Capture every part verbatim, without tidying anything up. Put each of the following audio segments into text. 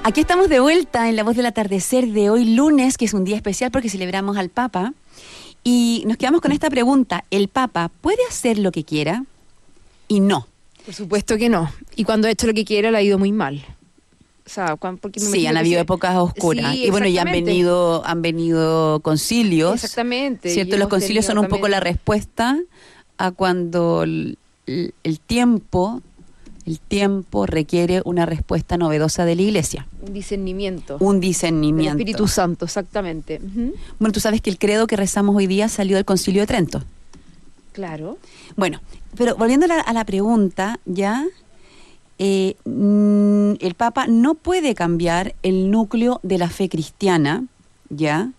Aquí estamos de vuelta en La Voz del Atardecer de hoy lunes, que es un día especial porque celebramos al Papa. Y nos quedamos con esta pregunta: ¿el Papa puede hacer lo que quiera? Y no. Por supuesto que no. Y cuando ha hecho lo que quiera, le ha ido muy mal. O sea, porque me sí, han habido se... épocas oscuras. Sí, y bueno, ya han venido, han venido concilios. Exactamente. ¿Cierto? Los concilios son un también... poco la respuesta a cuando el, el, el tiempo... El tiempo requiere una respuesta novedosa de la Iglesia. Un discernimiento. Un discernimiento. Del Espíritu Santo, exactamente. Uh-huh. Bueno, tú sabes que el credo que rezamos hoy día salió del Concilio de Trento. Claro. Bueno, pero volviendo a la, a la pregunta, ya, eh, mm, el Papa no puede cambiar el núcleo de la fe cristiana, ya.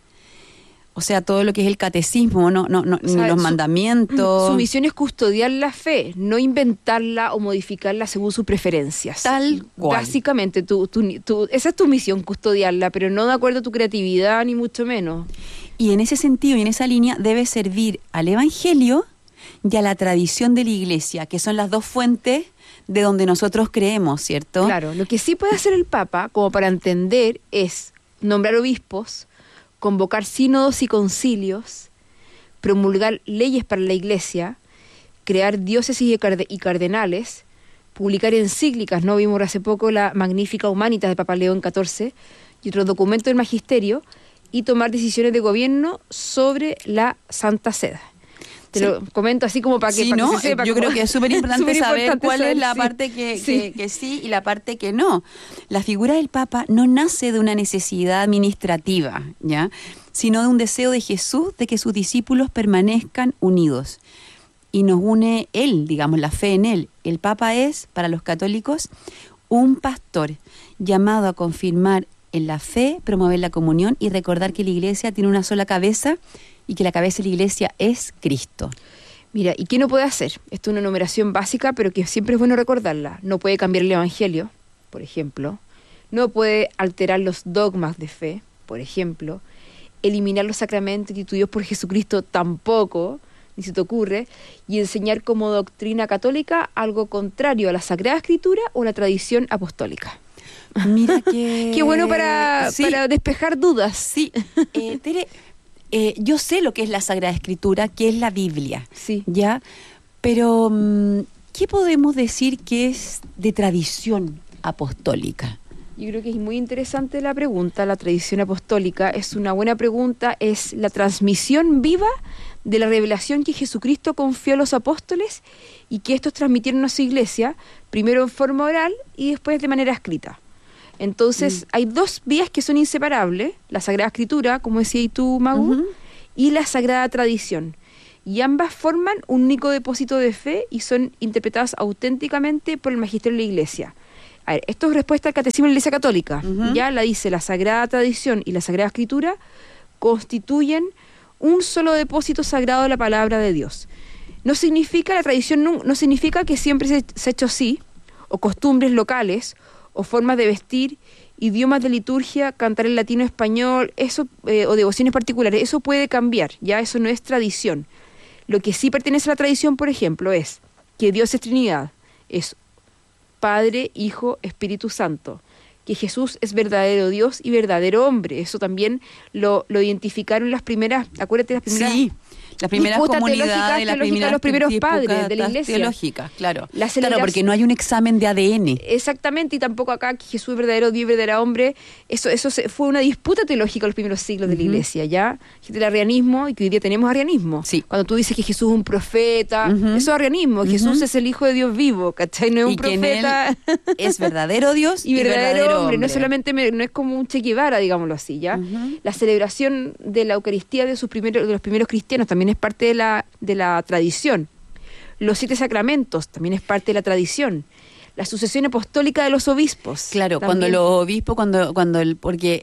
O sea, todo lo que es el catecismo, no, no, no, o sea, ni los su, mandamientos. Su misión es custodiar la fe, no inventarla o modificarla según sus preferencias. Tal cual. Básicamente, tu, tu, tu, esa es tu misión, custodiarla, pero no de acuerdo a tu creatividad, ni mucho menos. Y en ese sentido y en esa línea debe servir al Evangelio y a la tradición de la Iglesia, que son las dos fuentes de donde nosotros creemos, ¿cierto? Claro, lo que sí puede hacer el Papa, como para entender, es nombrar obispos, convocar sínodos y concilios, promulgar leyes para la Iglesia, crear diócesis y cardenales, publicar encíclicas, ¿no? Vimos hace poco la Magnifica Humanitas de Papa León catorce y otros documentos del magisterio, y tomar decisiones de gobierno sobre la Santa Sede. Te sí. lo comento así como para que, sí, para no, que se sepa. Yo creo que es súper importante saber importante cuál saber, es la sí. parte que sí. Que, que sí y la parte que no. La figura del Papa no nace de una necesidad administrativa, ¿ya?, sino de un deseo de Jesús de que sus discípulos permanezcan unidos. Y nos une Él, digamos, la fe en Él. El Papa es, para los católicos, un pastor llamado a confirmar en la fe, promover la comunión y recordar que la Iglesia tiene una sola cabeza y que la cabeza de la Iglesia es Cristo. Mira, ¿y qué no puede hacer? Esto es una enumeración básica, pero que siempre es bueno recordarla. No puede cambiar el Evangelio, por ejemplo. No puede alterar los dogmas de fe, por ejemplo. Eliminar los sacramentos instituidos por Jesucristo tampoco, ni se te ocurre. Y enseñar como doctrina católica algo contrario a la Sagrada Escritura o la tradición apostólica. Mira que... Qué bueno para, sí. para despejar dudas. Sí, eh, Tere... Eh, yo sé lo que es la Sagrada Escritura, que es la Biblia, sí. ¿ya? Pero, ¿qué podemos decir que es de tradición apostólica? Yo creo que es muy interesante la pregunta. La tradición apostólica es una buena pregunta, es la transmisión viva de la revelación que Jesucristo confió a los apóstoles y que estos transmitieron a su iglesia, primero en forma oral y después de manera escrita. Entonces, mm. hay dos vías que son inseparables, la Sagrada Escritura, como decías tú, Magu, uh-huh. y la Sagrada Tradición. Y ambas forman un único depósito de fe y son interpretadas auténticamente por el magisterio de la Iglesia. A ver, esto es respuesta al Catecismo de la Iglesia Católica. Uh-huh. Ya la dice, la Sagrada Tradición y la Sagrada Escritura constituyen un solo depósito sagrado de la palabra de Dios. No significa, la tradición no, no significa que siempre se, se ha hecho así, o costumbres locales, o formas de vestir, idiomas de liturgia, cantar en latino, español, eso eh, o devociones particulares, eso puede cambiar, ya eso no es tradición. Lo que sí pertenece a la tradición, por ejemplo, es que Dios es Trinidad, es Padre, Hijo, Espíritu Santo, que Jesús es verdadero Dios y verdadero hombre. Eso también lo, lo identificaron las primeras, acuérdate las primeras... Sí. Las primeras comunidades, las primeras los primeros padres de la Iglesia. Teológicas, claro. La claro, porque no hay un examen de A D N. Exactamente, y tampoco acá que Jesús es verdadero Dios y verdadero hombre. Eso eso se, fue una disputa teológica en los primeros siglos de la uh-huh. Iglesia, ¿ya? El arrianismo, y que hoy día tenemos arrianismo. Sí. Cuando tú dices que Jesús es un profeta, uh-huh. eso es arrianismo. Uh-huh. Jesús es el Hijo de Dios vivo, ¿cachai? No es un y profeta. Que en él es verdadero Dios y, y verdadero, verdadero hombre. hombre. No es solamente, no es como un Che Guevara, digámoslo así, ¿ya? Uh-huh. La celebración de la Eucaristía de, sus primeros, de los primeros cristianos también es parte de la de la tradición. Los siete sacramentos también es parte de la tradición. La sucesión apostólica de los obispos. Claro, también. cuando los obispos, cuando, cuando el, porque,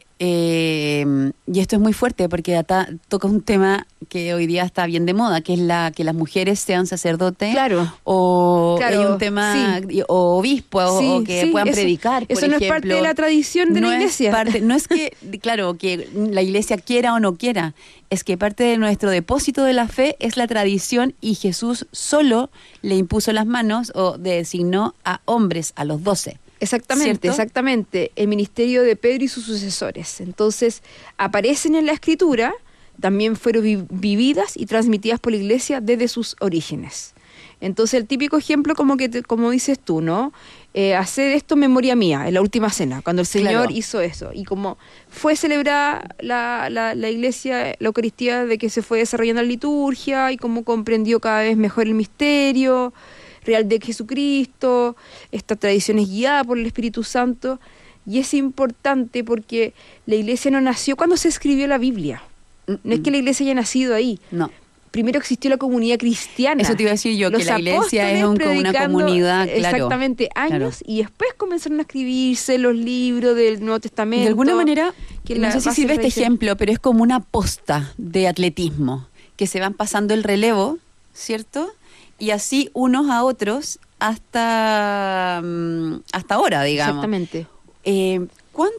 eh, y esto es muy fuerte porque ata, toca un tema que hoy día está bien de moda, que es la que las mujeres sean sacerdotes. Claro. O claro, hay un tema, sí. o obispos, sí, o que sí, puedan eso, predicar, por Eso no ejemplo. es parte de la tradición de no la iglesia. Es parte, no es que, claro, que la iglesia quiera o no quiera, es que parte de nuestro depósito de la fe es la tradición y Jesús solo le impuso las manos o designó a hombres, a los doce. Exactamente, ¿cierto? exactamente. El ministerio de Pedro y sus sucesores. Entonces, aparecen en la Escritura, también fueron vi- vividas y transmitidas por la Iglesia desde sus orígenes. Entonces, el típico ejemplo, como que te- como dices tú, ¿no? Eh, hacer esto en memoria mía, en la última cena, cuando el Señor Claro. hizo eso. Y como fue celebrada la, la, la Iglesia, la Eucaristía, de que se fue desarrollando la liturgia y cómo comprendió cada vez mejor el misterio real de Jesucristo, esta tradición es guiada por el Espíritu Santo, y es importante porque la Iglesia no nació cuando se escribió la Biblia. No es que la Iglesia haya nacido ahí. No. Primero existió la comunidad cristiana. Eso te iba a decir yo, que Los la iglesia es apóstoles un- como una predicando, comunidad, claro. exactamente, años, Claro. y después comenzaron a escribirse los libros del Nuevo Testamento. De alguna manera, que no la sé si base sirve este tradicional. ejemplo, pero es como una posta de atletismo, que se van pasando el relevo, ¿cierto? Y así unos a otros hasta, mm, hasta ahora, digamos. Exactamente. Eh,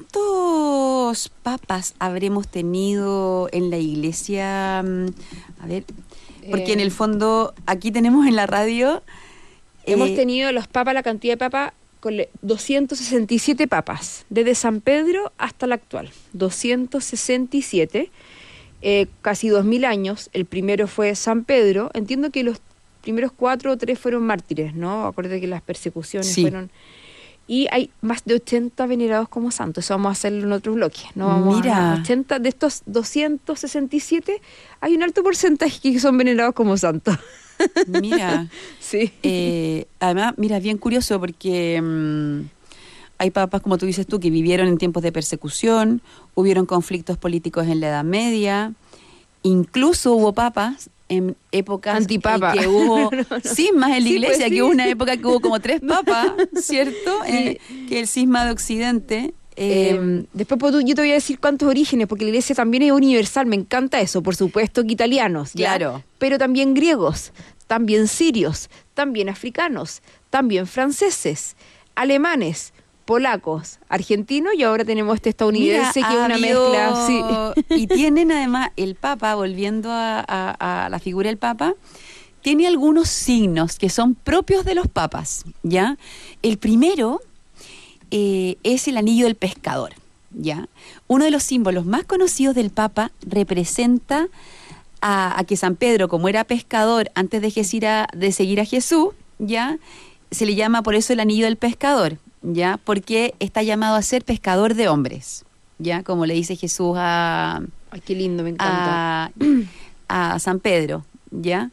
¿Cuántos papas habremos tenido en la iglesia? Mm, A ver, porque Eh, en el fondo aquí tenemos en la radio... Hemos eh, tenido los papas, la cantidad de papas, con le- doscientos sesenta y siete papas, desde San Pedro hasta la actual. doscientos sesenta y siete, eh, casi dos mil años. El primero fue San Pedro. Entiendo que los primeros cuatro o tres fueron mártires, ¿no? Acuérdate que las persecuciones Sí. fueron... Y hay más de ochenta venerados como santos. Eso vamos a hacerlo en otro bloque. No vamos Mira. a ochenta de estos doscientos sesenta y siete, hay un alto porcentaje que son venerados como santos. Mira, Sí. eh, además, mira, es bien curioso porque mm, hay papas, como tú dices tú, que vivieron en tiempos de persecución, hubieron conflictos políticos en la Edad Media, incluso hubo papas en épocas Antipapa. en que hubo No, no. cismas en la Sí, iglesia, pues, que sí. hubo una época que hubo como tres papas, ¿cierto? Eh, que el cisma de Occidente. eh, Eh, después pues, tú- yo te voy a decir cuántos orígenes, porque la iglesia también es universal, me encanta eso, por supuesto que italianos, ¿ya? Claro. Pero también griegos, también sirios, también africanos, también franceses, alemanes, polacos, argentinos, y ahora tenemos este estadounidense Mira, que es ha una habido- mezcla, sí. Y tienen además el Papa, volviendo a, a- a la figura del Papa, tiene algunos signos que son propios de los papas, ¿ya? El primero eh, es el anillo del pescador, ¿ya? Uno de los símbolos más conocidos del Papa representa a, a que San Pedro, como era pescador antes de, Jesir a- de seguir a Jesús, ¿ya? Se le llama por eso el anillo del pescador, ¿ya? Porque está llamado a ser pescador de hombres, ¿ya? Como le dice Jesús a, Ay, qué lindo, me encanta. a, a San Pedro, ¿ya?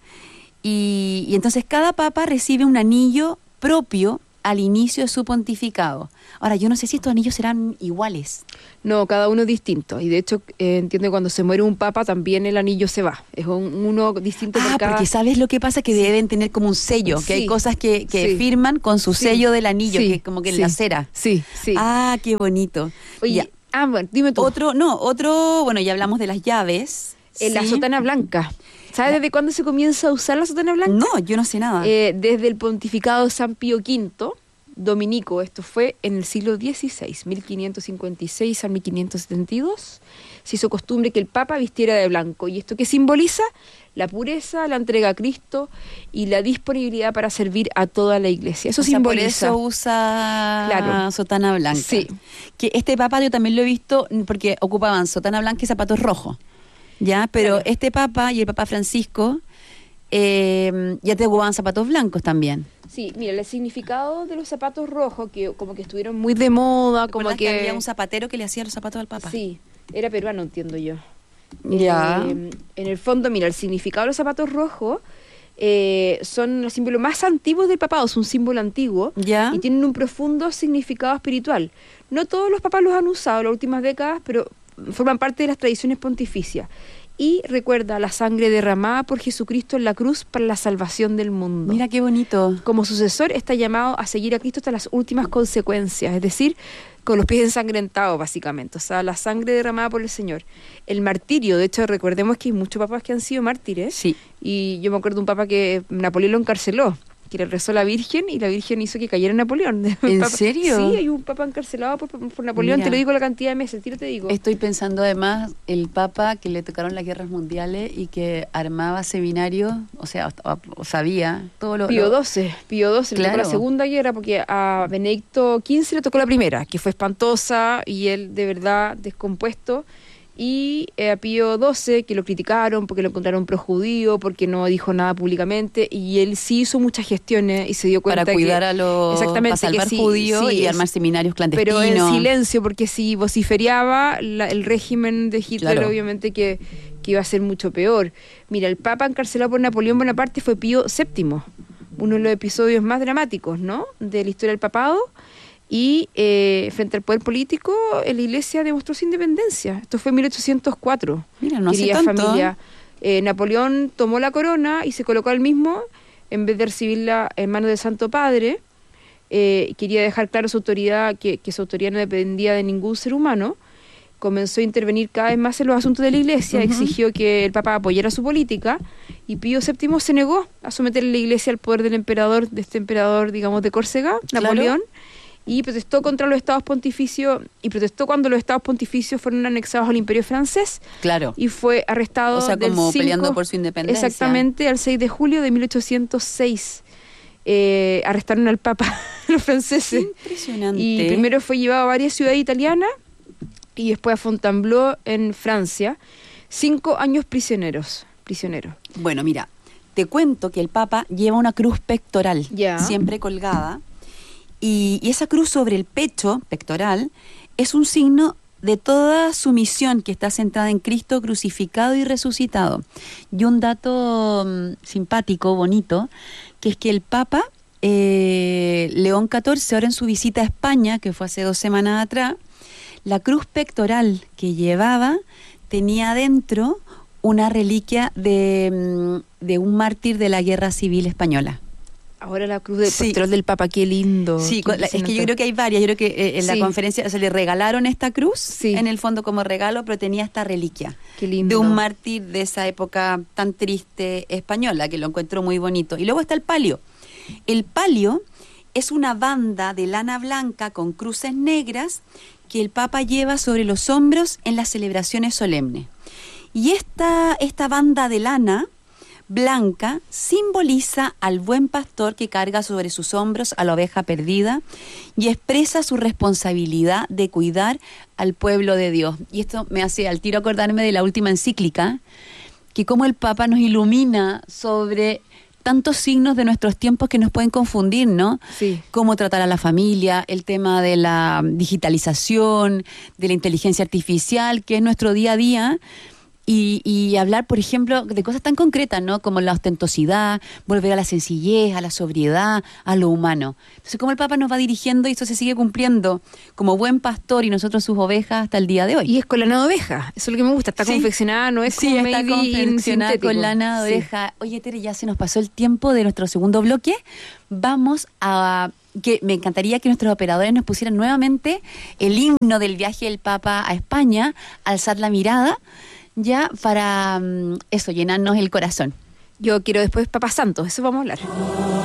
Y, y entonces cada papa recibe un anillo propio al inicio de su pontificado. Ahora, yo no sé si estos anillos serán iguales. No, cada uno es distinto, y de hecho eh, entiendo que cuando se muere un papa también el anillo se va, es un- uno distinto Ah, por cada... porque ¿sabes lo que pasa? Que deben tener como un sello, que hay Sí. cosas que, que Sí. firman con su Sí. sello del anillo, Sí. que es como que en Sí. la cera. Sí, sí. Ah, qué bonito. Oye, Ya. ah, bueno, dime tú. Otro, no, otro, bueno, ya hablamos de las llaves. En la ¿sí? sotana blanca. ¿Sabes desde cuándo se comienza a usar la sotana blanca? No, yo no sé nada. Eh, desde el pontificado de San Pío quinto, dominico, esto fue en el siglo dieciséis, mil quinientos cincuenta y seis al mil quinientos setenta y dos, se hizo costumbre que el Papa vistiera de blanco. ¿Y esto qué simboliza? La pureza, la entrega a Cristo y la disponibilidad para servir a toda la iglesia. Eso O sea, por simboliza. eso usa Claro. sotana blanca. Sí. Que este papa yo también lo he visto porque ocupaban sotana blanca y zapatos rojos. ¿Ya? Pero Claro. este papa y el papa Francisco eh, ya te ocupaban zapatos blancos también. Sí, mira, el significado de los zapatos rojos, que como que estuvieron muy de moda, como ¿Recuerdas que... que había un zapatero que le hacía los zapatos al papa? Sí, era peruano, entiendo yo. Ya. Eh, en el fondo, mira, el significado de los zapatos rojos eh, son los símbolos más antiguos del papado, es un símbolo antiguo ¿Ya? y tienen un profundo significado espiritual. No todos los papas los han usado en las últimas décadas, pero forman parte de las tradiciones pontificias. Y recuerda la sangre derramada por Jesucristo en la cruz para la salvación del mundo. Mira qué bonito. Como sucesor está llamado a seguir a Cristo hasta las últimas consecuencias, es decir, con los pies ensangrentados básicamente, o sea, la sangre derramada por el Señor. El martirio, de hecho, recordemos que hay muchos papas que han sido mártires, Sí. y yo me acuerdo de un papa que Napoleón lo encarceló, que le rezó a la Virgen y la Virgen hizo que cayera Napoleón. ¿En Papa, serio? Sí, hay un papa encarcelado por, por Napoleón, Mira, te lo digo la cantidad de meses, tiro te digo. estoy pensando además el papa que le tocaron las guerras mundiales y que armaba seminarios, o sea, o, o sabía todo lo... Pío lo- doce, Pío doce, le Claro. tocó la segunda guerra porque a Benedicto quince le tocó la primera, que fue espantosa y él de verdad descompuesto. Y eh, a Pío doce, que lo criticaron porque lo encontraron projudío, porque no dijo nada públicamente, y él sí hizo muchas gestiones y se dio cuenta para cuidar que, a los... exactamente, para salvar que sí, judíos sí, y es- armar seminarios clandestinos. pero en silencio, porque si vociferiaba la- el régimen de Hitler, Claro. obviamente que, que iba a ser mucho peor. Mira, el Papa encarcelado por Napoleón Bonaparte fue Pío séptimo, uno de los episodios más dramáticos, ¿no?, de la historia del papado. Y eh, frente al poder político, eh, la Iglesia demostró su independencia. Esto fue en mil ochocientos cuatro. Mira, no hace Querida tanto. familia, eh, Napoleón tomó la corona y se colocó al mismo en vez de recibirla en manos del Santo Padre. Eh, quería dejar claro su autoridad, que, que su autoridad no dependía de ningún ser humano. Comenzó a intervenir cada vez más en los asuntos de la Iglesia, Ujú. exigió que el Papa apoyara su política, y Pío séptimo se negó a someter a la Iglesia al poder del emperador, de este emperador, digamos, de Córcega, Claro. Napoleón, y protestó contra los estados pontificios, y protestó cuando los estados pontificios fueron anexados al Imperio francés, Claro. y fue arrestado O sea, del como cinco peleando por su independencia. Exactamente, al seis de julio de mil ochocientos seis. Eh, arrestaron al Papa los franceses. Impresionante. Y primero fue llevado a varias ciudades italianas y después a Fontainebleau en Francia. Cinco años prisioneros. prisioneros. Bueno, mira, te cuento que el Papa lleva una cruz pectoral, Ya. siempre colgada, y, y esa cruz sobre el pecho pectoral es un signo de toda su misión que está centrada en Cristo crucificado y resucitado. Y un dato mm, simpático, bonito, que es que el Papa eh, León catorce, ahora en su visita a España, que fue hace dos semanas atrás, la cruz pectoral que llevaba tenía adentro una reliquia de, mm, de un mártir de la Guerra Civil Española. Ahora la cruz de Sí. pectoral del Papa, qué lindo. Sí, qué con la- es que yo impresionante. creo que hay varias. Yo creo que eh, en la Sí. conferencia se le regalaron esta cruz, Sí. en el fondo como regalo, pero tenía esta reliquia Qué lindo. de un mártir de esa época tan triste española, que lo encuentro muy bonito. Y luego está el palio. El palio es una banda de lana blanca con cruces negras que el Papa lleva sobre los hombros en las celebraciones solemnes. Y esta, esta banda de lana blanca simboliza al buen pastor que carga sobre sus hombros a la oveja perdida y expresa su responsabilidad de cuidar al pueblo de Dios. Y esto me hace al tiro acordarme de la última encíclica, que como el Papa nos ilumina sobre tantos signos de nuestros tiempos que nos pueden confundir, ¿no? Sí. Cómo tratar a la familia, el tema de la digitalización, de la inteligencia artificial, que es nuestro día a día. Y, y hablar, por ejemplo, de cosas tan concretas, ¿no? Como la ostentosidad, volver a la sencillez, a la sobriedad, a lo humano. Entonces, cómo el Papa nos va dirigiendo y eso se sigue cumpliendo como buen pastor y nosotros sus ovejas hasta el día de hoy. Y es con lana de oveja, eso es lo que me gusta, está Sí. confeccionada, no es Sí, como está made in confeccionada sintético. con lana de Sí. oveja. Oye, Tere, ya se nos pasó el tiempo de nuestro segundo bloque. Vamos a... que me encantaría que nuestros operadores nos pusieran nuevamente el himno del viaje del Papa a España, alzar la mirada, ya para mm, eso, llenarnos el corazón. Yo quiero después Papa Santo, eso vamos a hablar.